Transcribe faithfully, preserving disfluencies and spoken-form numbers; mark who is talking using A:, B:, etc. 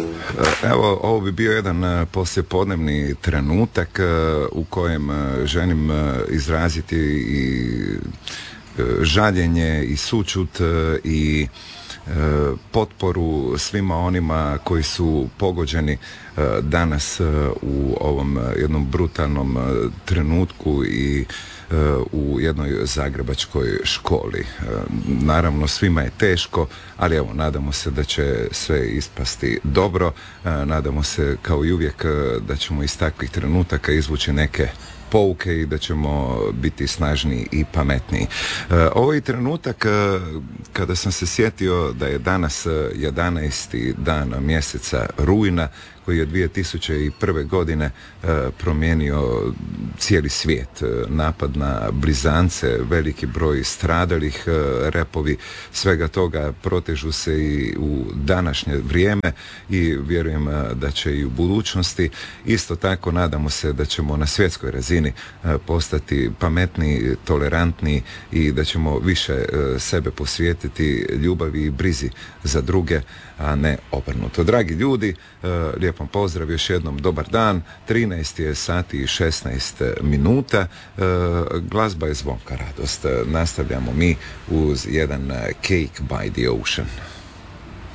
A: Evo, ovo bi bio jedan poslijepodnevni trenutak u kojem želim izraziti i žaljenje i sućut i potporu svima onima koji su pogođeni danas u ovom jednom brutalnom trenutku i u jednoj zagrebačkoj školi. Naravno, svima je teško, ali evo, nadamo se da će sve ispasti dobro. Nadamo se, kao i uvijek, da ćemo iz takvih trenutaka izvući neke pouke i da ćemo biti snažniji i pametniji. Ovo je trenutak kada sam se sjetio da je danas jedanaesti dan mjeseca rujna, koji je dvije tisuće prve. godine promijenio cijeli svijet. Napad na blizance, veliki broj stradalih, repovi svega toga protežu se i u današnje vrijeme i vjerujem da će i u budućnosti. Isto tako nadamo se da ćemo na svjetskoj razini postati pametniji, tolerantniji i da ćemo više sebe posvetiti ljubavi i brizi za druge, a ne obrnuto. Dragi ljudi, lijep vam pozdrav, još jednom dobar dan. trinaest je sati i šesnaest minuta. Glazba je zvonka radost. Nastavljamo mi uz jedan Cake by the Ocean.